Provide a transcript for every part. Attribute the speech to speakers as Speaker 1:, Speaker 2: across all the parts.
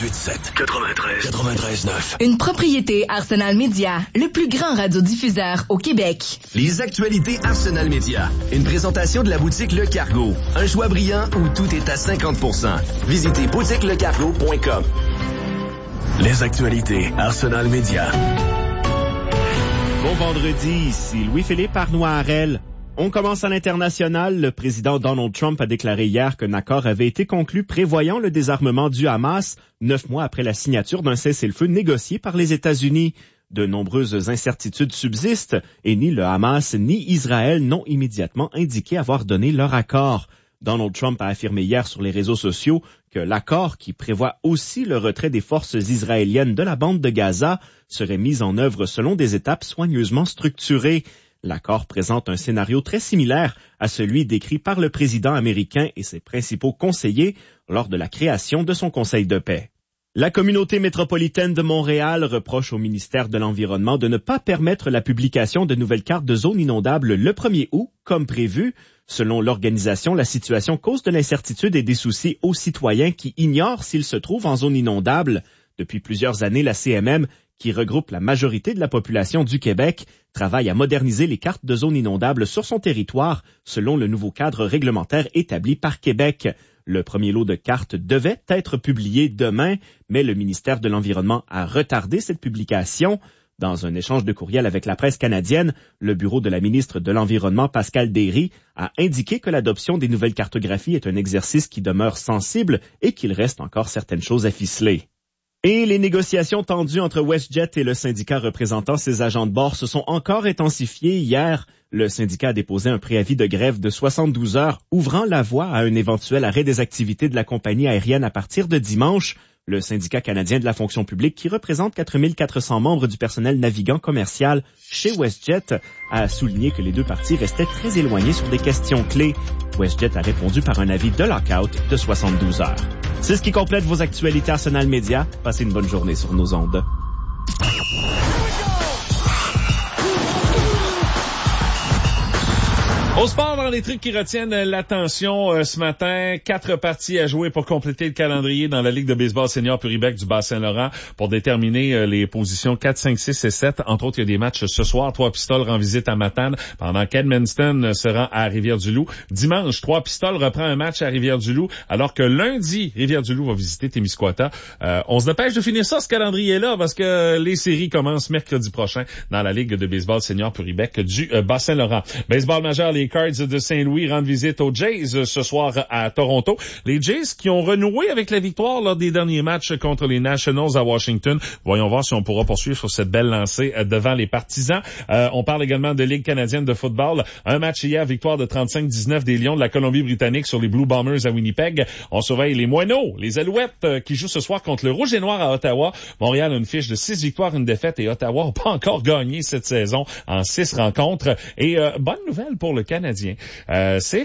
Speaker 1: 93.9.
Speaker 2: Une propriété Arsenal Média, le plus grand radiodiffuseur au Québec.
Speaker 1: Les actualités Arsenal Média. Une présentation de la boutique Le Cargo. Un choix brillant où tout est à 50%. Visitez boutiquelecargo.com. Les actualités Arsenal Média.
Speaker 3: Bon vendredi, ici Louis-Philippe Arnois-Harel. On commence à l'international. Le président Donald Trump a déclaré hier qu'un accord avait été conclu prévoyant le désarmement du Hamas 9 mois après la signature d'un cessez-le-feu négocié par les États-Unis. De nombreuses incertitudes subsistent et ni le Hamas ni Israël n'ont immédiatement indiqué avoir donné leur accord. Donald Trump a affirmé hier sur les réseaux sociaux que l'accord, qui prévoit aussi le retrait des forces israéliennes de la bande de Gaza, serait mis en œuvre selon des étapes soigneusement structurées. L'accord présente un scénario très similaire à celui décrit par le président américain et ses principaux conseillers lors de la création de son Conseil de paix. La communauté métropolitaine de Montréal reproche au ministère de l'Environnement de ne pas permettre la publication de nouvelles cartes de zones inondables le 1er août, comme prévu. Selon l'organisation, la situation cause de l'incertitude et des soucis aux citoyens qui ignorent s'ils se trouvent en zone inondable. Depuis plusieurs années, la CMM, qui regroupe la majorité de la population du Québec, travaille à moderniser les cartes de zones inondables sur son territoire, selon le nouveau cadre réglementaire établi par Québec. Le premier lot de cartes devait être publié demain, mais le ministère de l'Environnement a retardé cette publication. Dans un échange de courriel avec la presse canadienne, le bureau de la ministre de l'Environnement, Pascal Derry, a indiqué que l'adoption des nouvelles cartographies est un exercice qui demeure sensible et qu'il reste encore certaines choses à ficeler. Et les négociations tendues entre WestJet et le syndicat représentant ses agents de bord se sont encore intensifiées hier. Le syndicat a déposé un préavis de grève de 72 heures, ouvrant la voie à un éventuel arrêt des activités de la compagnie aérienne à partir de dimanche. Le syndicat canadien de la fonction publique, qui représente 4400 membres du personnel navigant commercial chez WestJet, a souligné que les deux parties restaient très éloignées sur des questions clés. WestJet a répondu par un avis de lockout de 72 heures. C'est ce qui complète vos actualités Arsenal Média. Passez une bonne journée sur nos ondes.
Speaker 4: Au sport, dans les trucs qui retiennent l'attention ce matin, 4 parties à jouer pour compléter le calendrier dans la Ligue de baseball senior Puribec du Bas-Saint-Laurent pour déterminer les positions 4, 5, 6 et 7. Entre autres, il y a des matchs ce soir. 3 Pistoles rend visite à Matane pendant qu'Edmundston se rend à Rivière-du-Loup. Dimanche, 3 Pistoles reprend un match à Rivière-du-Loup alors que lundi, Rivière-du-Loup va visiter Témiscouata. On se dépêche de finir ça, ce calendrier-là, parce que les séries commencent mercredi prochain dans la Ligue de baseball senior Puribec du Bas-Saint-Laurent. Baseball majeur, les Cards de Saint-Louis rendent visite aux Jays ce soir à Toronto. Les Jays qui ont renoué avec la victoire lors des derniers matchs contre les Nationals à Washington. Voyons voir si on pourra poursuivre sur cette belle lancée devant les partisans. On parle également de Ligue canadienne de football. Un match hier, victoire de 35-19 des Lions de la Colombie-Britannique sur les Blue Bombers à Winnipeg. On surveille les Moineaux, les Alouettes qui jouent ce soir contre le Rouge et Noir à Ottawa. Montréal a une fiche de 6 victoires, 1 défaite et Ottawa n'a pas encore gagné cette saison en 6 rencontres. Et bonne nouvelle pour le Canadien, c'est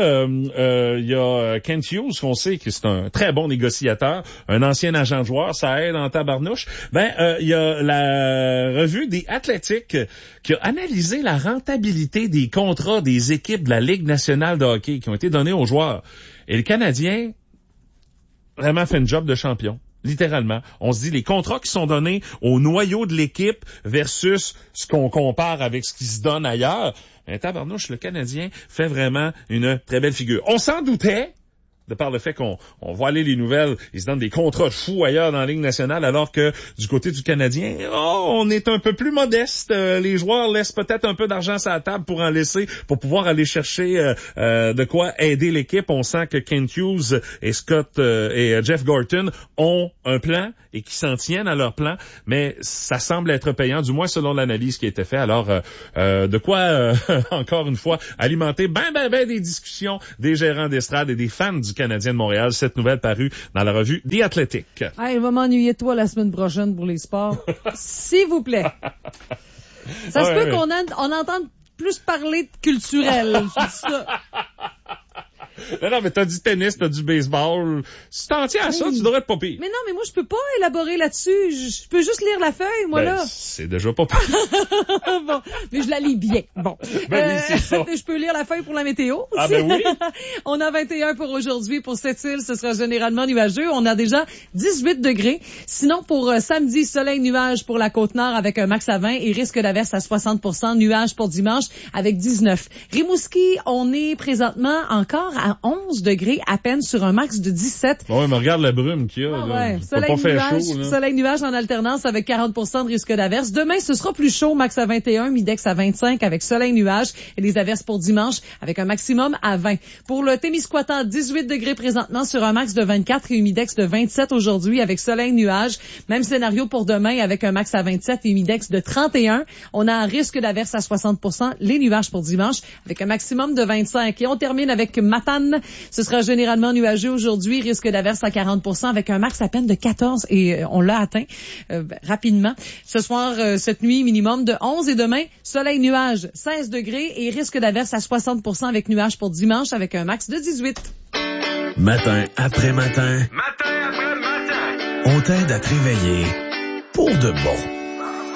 Speaker 4: que il y a Kent Hughes, qu'on sait que c'est un très bon négociateur, un ancien agent de joueur, ça aide en tabarnouche. Il y a la revue des Athlétiques qui a analysé la rentabilité des contrats des équipes de la Ligue nationale de hockey qui ont été donnés aux joueurs. Et le Canadien vraiment fait une job de champion. Littéralement. On se dit, les contrats qui sont donnés au noyau de l'équipe versus ce qu'on compare avec ce qui se donne ailleurs. Tabarnouche, le Canadien fait vraiment une très belle figure. On s'en doutait, de par le fait qu'on voit aller les nouvelles, ils se donnent des contrats de fous ailleurs dans la Ligue nationale, alors que du côté du Canadien, on est un peu plus modeste. Les joueurs laissent peut-être un peu d'argent sur la table pour en laisser, pour pouvoir aller chercher de quoi aider l'équipe. On sent que Kent Hughes et Scott et Jeff Gorton ont un plan et qui s'en tiennent à leur plan, mais ça semble être payant, du moins selon l'analyse qui a été faite. Alors, de quoi, encore une fois, alimenter ben des discussions des gérants d'estrade et des fans du Canadien de Montréal. Cette nouvelle parue dans la revue The Athletic.
Speaker 5: Il va m'ennuyer toi la semaine prochaine pour les sports. S'il vous plaît. Ça se peut qu'on entende plus parler de culturel. Je dis ça.
Speaker 4: Non, mais t'as du tennis, t'as du baseball. Si t'en tiens à ça, tu devrais être pas pire.
Speaker 5: Mais non, mais moi, je peux pas élaborer là-dessus. Je peux juste lire la feuille, moi, là.
Speaker 4: C'est déjà pas pire.
Speaker 5: Bon, mais je la lis bien. Bon.
Speaker 4: Ben oui, c'est ça.
Speaker 5: Je peux lire la feuille pour la météo.
Speaker 4: Ah ben oui.
Speaker 5: On a 21 pour aujourd'hui. Pour cette île, ce sera généralement nuageux. On a déjà 18 degrés. Sinon, pour samedi, soleil, nuage pour la Côte-Nord avec un max à 20 et risque d'averse à 60%. Nuage pour dimanche avec 19. Rimouski, on est présentement encore à 11 degrés à peine sur un max de 17.
Speaker 4: Bon, ouais, mais regarde la brume qu'il y a.
Speaker 5: Ah
Speaker 4: là.
Speaker 5: ouais.
Speaker 4: Ça peut pas faire chaud. Là.
Speaker 5: Soleil, nuage en alternance avec 40% de risque d'averse. Demain, ce sera plus chaud, max à 21, midex à 25 avec soleil, nuage et les averses pour dimanche avec un maximum à 20. Pour le Témiscouatan, 18 degrés présentement sur un max de 24 et humidex de 27 aujourd'hui avec soleil, nuage. Même scénario pour demain avec un max à 27 et humidex de 31. On a un risque d'averse à 60%, les nuages pour dimanche avec un maximum de 25. Et on termine avec Matane. Ce sera généralement nuageux aujourd'hui, risque d'averse à 40% avec un max à peine de 14 et on l'a atteint rapidement. Ce soir, cette nuit, minimum de 11 et demain, soleil, nuage, 16 degrés et risque d'averse à 60% avec nuages pour dimanche avec un max de 18.
Speaker 1: Matin après matin.
Speaker 6: Matin après matin.
Speaker 1: On t'aide à te réveiller pour de bon.